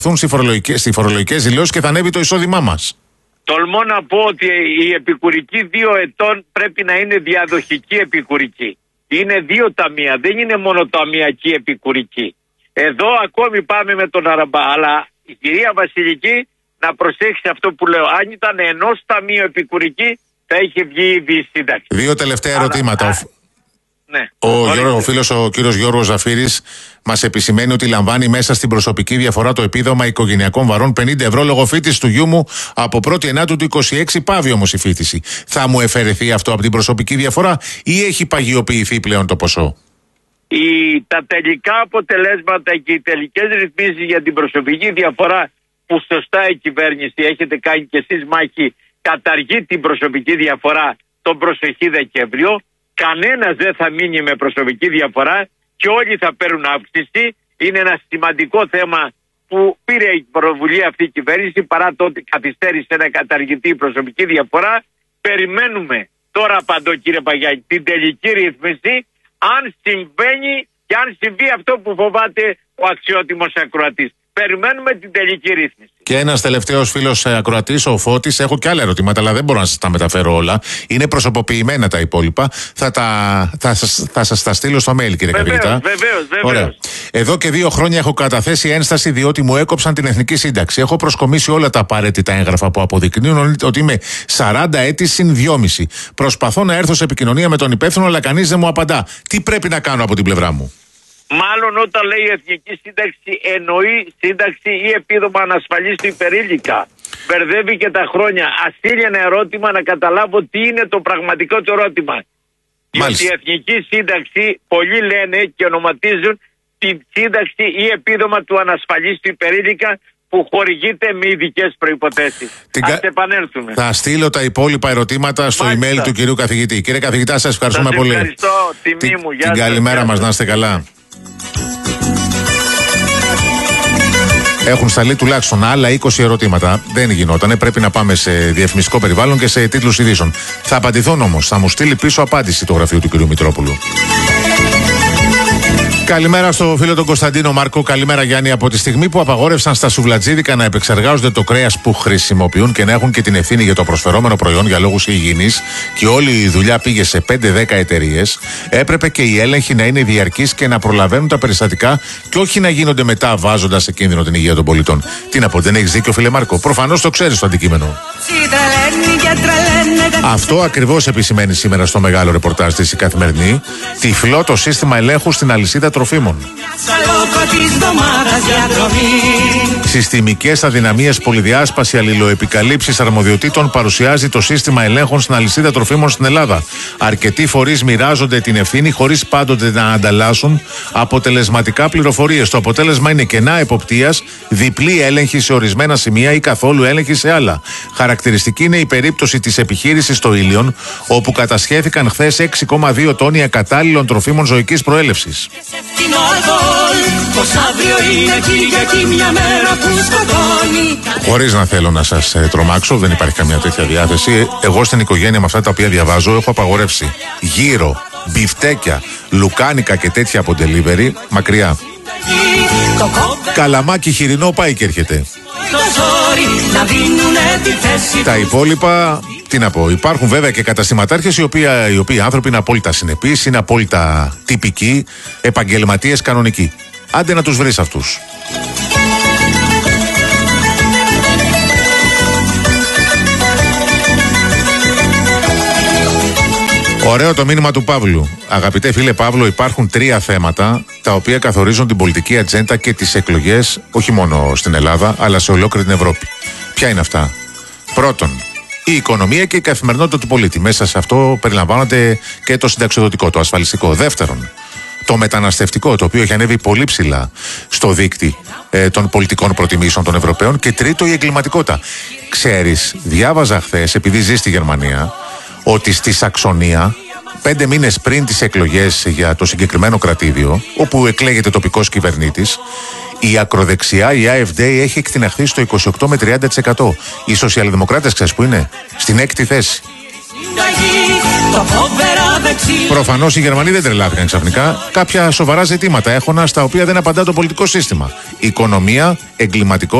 Στις φορολογικές δηλώσεις και θα ανέβει το εισόδημά μας. Τολμώ να πω ότι η επικουρική 2 ετών πρέπει να είναι διαδοχική επικουρική. Είναι 2 ταμεία, δεν είναι μόνο ταμιακή επικουρική. Εδώ ακόμη πάμε με τον Αραμπά, αλλά η κυρία Βασιλική να προσέξει αυτό που λέω. Αν ήταν ενός ταμείου επικουρική θα είχε βγει ήδη η σύνταξη. 2 τελευταία ερωτήματα. Ναι. Ο φίλος ο κύριος Γιώργος Ζαφύρης μας επισημαίνει ότι λαμβάνει μέσα στην προσωπική διαφορά το επίδομα οικογενειακών βαρών 50 ευρώ λόγω φοίτησης του γιού μου από 1η Ενάτου του 26. Πάβει όμως η φοίτηση. Θα μου εφαιρεθεί αυτό από την προσωπική διαφορά ή έχει παγιοποιηθεί πλέον το ποσό? Τα τελικά αποτελέσματα και οι τελικές ρυθμίσεις για την προσωπική διαφορά που σωστά η κυβέρνηση, έχετε κάνει και εσείς μάχη, καταργεί την προσωπική διαφορά τον προσεχή Δεκέμβριο. Κανένας δεν θα μείνει με προσωπική διαφορά και όλοι θα παίρνουν αύξηση. Είναι ένα σημαντικό θέμα που πήρε η πρωτοβουλία αυτή η κυβέρνηση, παρά το ότι καθυστέρησε να καταργηθεί η προσωπική διαφορά. Περιμένουμε, τώρα απαντώ κύριε Παγιάννη, την τελική ρύθμιση, αν συμβαίνει και αν συμβεί αυτό που φοβάται ο αξιότιμος ακροατής. Περιμένουμε την τελική ρύθμιση. Και ένας τελευταίος φίλος ακροατής, ο Φώτης, έχω και άλλα ερωτήματα, αλλά δεν μπορώ να σας τα μεταφέρω όλα. Είναι προσωποποιημένα τα υπόλοιπα. Θα σας τα στείλω στο mail, κύριε καθηγητά. Βεβαίως. Εδώ και 2 χρόνια έχω καταθέσει ένσταση διότι μου έκοψαν την εθνική σύνταξη. Έχω προσκομίσει όλα τα απαραίτητα έγγραφα που αποδεικνύουν ότι είμαι 40 έτη συν 2,5. Προσπαθώ να έρθω σε επικοινωνία με τον υπεύθυνο, αλλά κανείς δεν μου απαντά. Τι πρέπει να κάνω από την πλευρά μου? Μάλλον όταν λέει εθνική σύνταξη εννοεί σύνταξη ή επίδομα ανασφαλής του υπερήλικα. Μπερδεύει και τα χρόνια. Ας στείλει ένα ερώτημα να καταλάβω τι είναι το πραγματικό του ερώτημα. Διότι η εθνική σύνταξη, πολλοί λένε και ονοματίζουν την σύνταξη ή επίδομα του ανασφαλής του υπερήλικα που χορηγείται με ειδικές προϋποθέσεις. Ας επανέλθουμε. Θα στείλω τα υπόλοιπα ερωτήματα στο email του κυρίου καθηγητή. Κύριε καθηγητά, σας ευχαριστούμε πολύ. Ευχαριστώ, τιμή μου. Την καλημέρα μας, να είστε καλά. Έχουν σταλεί τουλάχιστον άλλα 20 ερωτήματα. Δεν γινότανε. Πρέπει να πάμε σε διαφημιστικό περιβάλλον και σε τίτλους ειδήσεων. Θα απαντηθούν όμως. Θα μου στείλει πίσω απάντηση το γραφείο του κ. Μητρόπουλου. Καλημέρα στο φίλο τον Κωνσταντίνο Μάρκο. Καλημέρα Γιάννη. Από τη στιγμή που απαγόρευσαν στα σουβλατζίδικα να επεξεργάζονται το κρέας που χρησιμοποιούν και να έχουν και την ευθύνη για το προσφερόμενο προϊόν για λόγους υγιεινής και όλη η δουλειά πήγε σε 5-10 εταιρείες, έπρεπε και οι έλεγχοι να είναι διαρκείς και να προλαβαίνουν τα περιστατικά και όχι να γίνονται μετά βάζοντας σε κίνδυνο την υγεία των πολιτών. Τι να πω, δεν έχεις δίκιο φίλε Μάρκο? Προφανώς το ξέρεις το αντικείμενο. Αυτό ακριβώς επισημαίνει σήμερα στο μεγάλο ρεπορτάζ της η Καθημερινή. Τυφλό το σύστημα ελέγχου στην αλυσίδα τροφίμων. Συστημικές αδυναμίες, πολυδιάσπαση, αλληλοεπικαλύψεις αρμοδιοτήτων παρουσιάζει το σύστημα ελέγχων στην αλυσίδα τροφίμων στην Ελλάδα. Αρκετοί φορείς μοιράζονται την ευθύνη χωρίς πάντοτε να ανταλλάσσουν αποτελεσματικά πληροφορίες. Το αποτέλεσμα είναι κενά εποπτείας, διπλή έλεγχη σε ορισμένα σημεία ή καθόλου έλεγχη σε άλλα. Χαρακτηριστική είναι η περίπτωση της επιχείρησης στο Ήλιον, όπου κατασχέθηκαν χθες 6,2 τόνοι ακατάλληλων τροφίμων ζωικής προέλευσης. Χωρίς να θέλω να σας τρομάξω, δεν υπάρχει καμία τέτοια διάθεση. Εγώ στην οικογένεια με αυτά τα οποία διαβάζω έχω απαγορεύσει γύρο, μπιφτέκια, λουκάνικα και τέτοια από delivery μακριά. Καλαμάκι χοιρινό πάει και έρχεται. Τα υπόλοιπα, τι να πω, υπάρχουν βέβαια και καταστηματάρχες οι οποίοι άνθρωποι είναι απόλυτα συνεπείς, είναι απόλυτα τυπικοί, επαγγελματίες κανονικοί. Άντε να τους βρεις αυτούς. Ωραίο το μήνυμα του Παύλου. Αγαπητέ φίλε Παύλο, υπάρχουν 3 θέματα τα οποία καθορίζουν την πολιτική ατζέντα και τις εκλογές όχι μόνο στην Ελλάδα αλλά σε ολόκληρη την Ευρώπη. Ποια είναι αυτά? Πρώτον, η οικονομία και η καθημερινότητα του πολίτη. Μέσα σε αυτό περιλαμβάνονται και το συνταξιοδοτικό, το ασφαλιστικό. Δεύτερον, το μεταναστευτικό, το οποίο έχει ανέβει πολύ ψηλά στο δείκτη των πολιτικών προτιμήσεων των Ευρωπαίων. Και τρίτο, η εγκληματικότητα. Ξέρεις, διάβαζα χθες, επειδή ζει στη Γερμανία, ότι στη Σαξονία 5 μήνες πριν τις εκλογές για το συγκεκριμένο κρατήδιο, όπου εκλέγεται τοπικός κυβερνήτης, η ακροδεξιά, η AfD, έχει εκτιναχθεί στο 28 με 30%. Οι σοσιαλδημοκράτες, ξέρεις που είναι? Στην 6η θέση. Προφανώς οι Γερμανοί δεν τρελάθηκαν ξαφνικά. Κάποια σοβαρά ζητήματα έχωνα στα οποία δεν απαντά το πολιτικό σύστημα. Οικονομία, εγκληματικό.